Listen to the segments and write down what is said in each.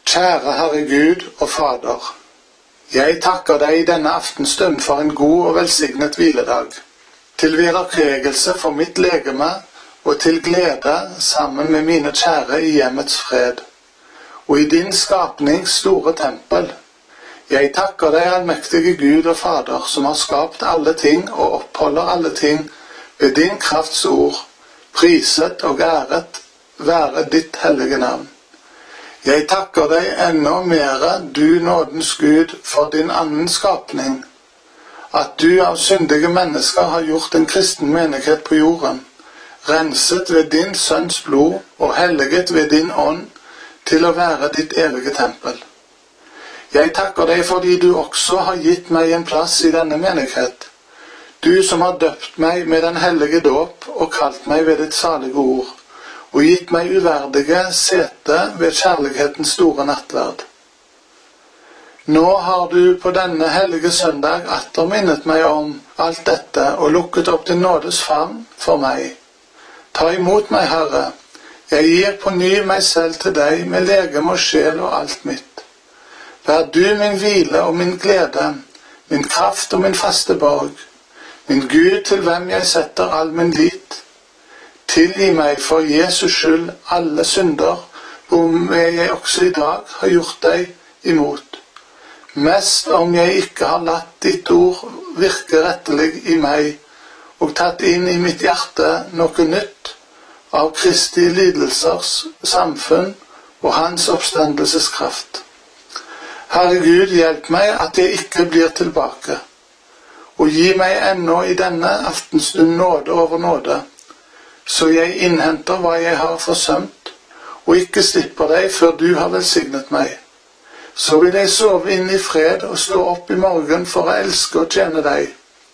Kjære Herre Gud og Fader, jeg takker deg i denne aftenstund for en god og velsignet hviledag, til vederkvegelse for mitt legeme og til glede sammen med mine kjære i hjemmets fred, og i din skapnings store tempel. Jeg takker deg, allmektige Gud og Fader, som har skapt alle ting og oppholder alle ting ved din krafts ord, priset og æret være ditt hellige navn. Jeg takker deg enda mere, du nådens Gud, for din annen skapning, at du av syndige mennesker har gjort en kristen menighet på jorden, renset ved din sønns blod og helliget ved din ånd til å være ditt evige tempel. Jeg takker deg fordi du også har gitt meg en plass i denne menighet, du som har døpt meg med den hellige dåp og kalt meg ved ditt salige ord, og gitt meg uverdige sete ved kjærlighetens store nattverd. Nå har du på denne hellige søndag atter minnet meg om alt dette og lukket opp din nådes favn for meg. Ta imot meg, Herre. Jeg gir på ny meg selv til deg med legeme og sjel og alt mitt. Vær du min hvile og min glede, min kraft og min faste borg, min Gud til hvem jeg setter all min lit. Tilgi meg for Jesus skyld alle synder, hvorom jeg også i dag har gjort deg imot. Mest om jeg ikke har latt ditt ord virke rettelig i meg, og tatt inn i mitt hjerte noe nytt av Kristi lidelsers samfunn og hans oppstandelseskraft. Herre Gud, hjelp meg at jeg ikke blir tilbake, og gi meg ennå i denne aftenstund nåde over nåde, så jeg innhenter hva jeg har forsømt, og ikke slipper deg før du har velsignet meg. Så vil jeg sove inn i fred og stå opp i morgen for å elske og tjene deg.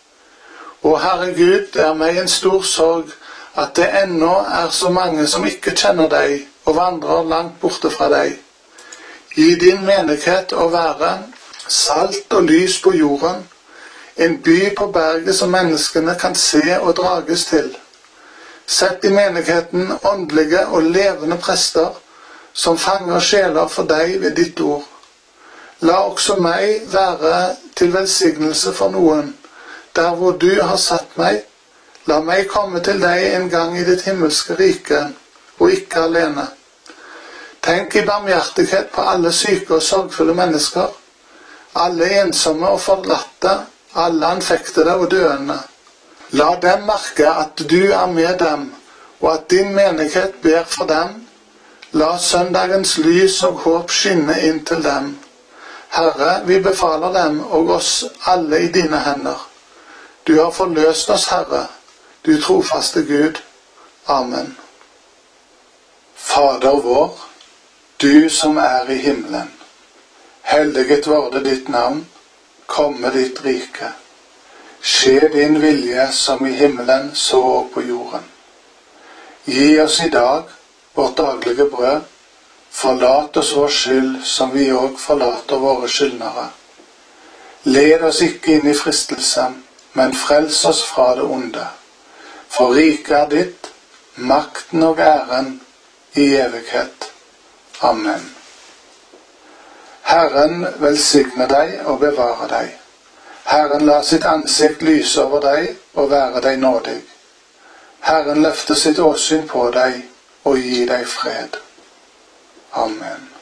Og Herre Gud, det er meg en stor sorg at det ennå er så mange som ikke kjenner deg og vandrer langt borte fra deg. Gi din menighet å være salt og lys på jorden, en by på berget som menneskene kan se og drages til. Sett i menigheten åndelige og levende prester som fanger sjeler for deg ved ditt ord. La også meg være til velsignelse for noen, der hvor du har satt meg. La meg komme til deg en gang i ditt himmelske rike, og ikke alene. Tenk i barmhjertighet på alle syke og sorgfulle mennesker, alle ensomme og forlatte, alle anfektede og døende. La dem merke at du er med dem, og at din menighet ber for dem. La søndagens lys og håp skinne inn til dem. Herre, vi befaler dem og oss alle i dine hender. Du har forløst oss, Herre, du trofaste Gud. Amen. Fader vår, du som er i himmelen. Helliget vorde ditt navn, komme ditt rike. Skje din vilje som i himmelen, så og på jorden. Gi oss i dag vårt daglige brød. Forlat oss vår skyld, som vi også forlater våre skyldnere. Led oss ikke inn i fristelse, men frels oss fra det onde. For riket er ditt, makten og æren i evighet. Amen. Herren velsigne deg og bevare deg. Herren la sitt ansikt lyse over deg og være deg nådig. Herren løfte sitt åsyn på deg og gi deg fred. Amen.